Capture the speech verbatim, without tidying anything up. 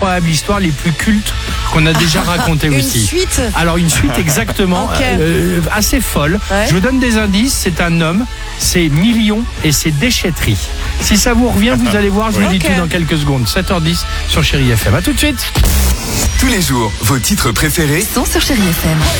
incroyables histoires les plus cultes qu'on a déjà racontées Une aussi. suite. Alors une suite exactement, Ok. euh, assez folle. Ouais. Je vous donne des indices, c'est un homme, c'est Millions et c'est déchetterie. Si ça vous revient, vous allez voir, je vous dis Ok. tout dans quelques secondes. sept heures dix sur Chérie F M. À tout de suite. Tous les jours, vos titres préférés Sont sur Chérie F M.